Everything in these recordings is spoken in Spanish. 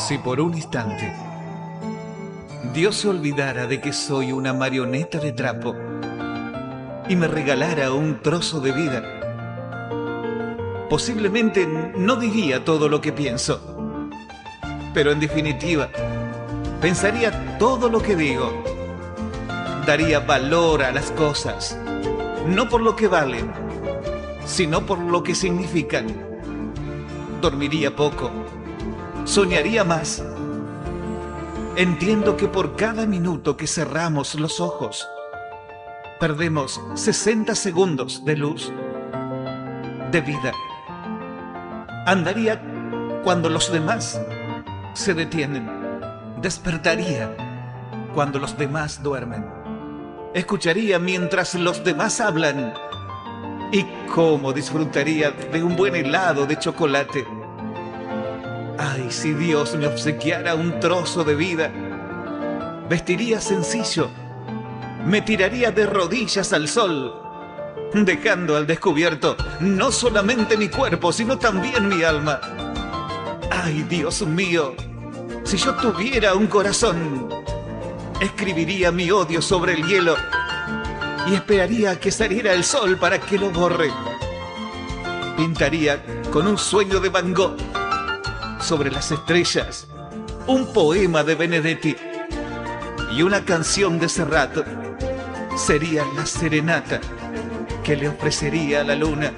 Si por un instante Dios se olvidara de que soy una marioneta de trapo y me regalara un trozo de vida, posiblemente no diría todo lo que pienso, pero en definitiva pensaría todo lo que digo. Daría valor a las cosas, no por lo que valen, sino por lo que significan. Dormiría poco, soñaría más. Entiendo que por cada minuto que cerramos los ojos, perdemos 60 segundos de luz, de vida. Andaría cuando los demás se detienen. Despertaría cuando los demás duermen. Escucharía mientras los demás hablan. Y cómo disfrutaría de un buen helado de chocolate. Ay, si Dios me obsequiara un trozo de vida, vestiría sencillo, me tiraría de rodillas al sol, dejando al descubierto no solamente mi cuerpo, sino también mi alma. Ay, Dios mío, si yo tuviera un corazón, escribiría mi odio sobre el hielo y esperaría a que saliera el sol para que lo borre. Pintaría con un sueño de Van Gogh sobre las estrellas un poema de Benedetti, y una canción de Serrat sería la serenata que le ofrecería a la luna.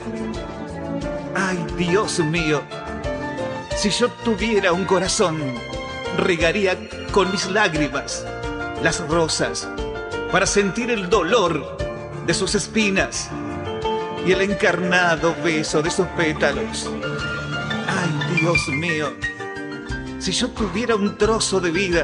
Ay, Dios mío, si yo tuviera un corazón, regaría con mis lágrimas las rosas para sentir el dolor de sus espinas y el encarnado beso de sus pétalos. Ay, Dios mío, si yo tuviera un trozo de vida,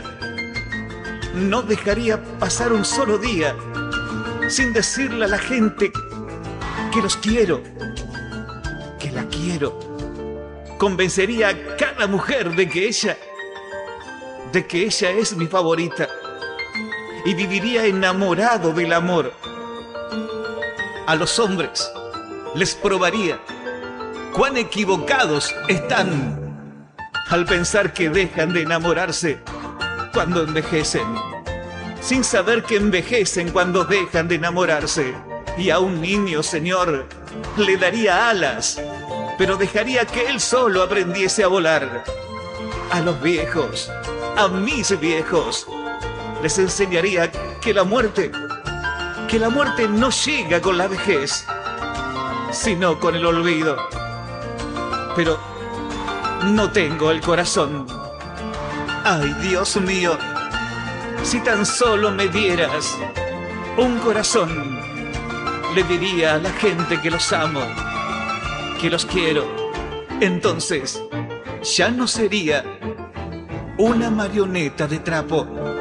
no dejaría pasar un solo día sin decirle a la gente que los quiero, que la quiero. Convencería a cada mujer de que ella es mi favorita, y viviría enamorado del amor. A los hombres les probaría cuán equivocados están al pensar que dejan de enamorarse cuando envejecen, sin saber que envejecen cuando dejan de enamorarse. Y a un niño, Señor, le daría alas, pero dejaría que él solo aprendiese a volar. A los viejos, a mis viejos, les enseñaría que la muerte no llega con la vejez, sino con el olvido. Pero no tengo el corazón. Ay, Dios mío, si tan solo me dieras un corazón, le diría a la gente que los amo, que los quiero. Entonces ya no sería una marioneta de trapo.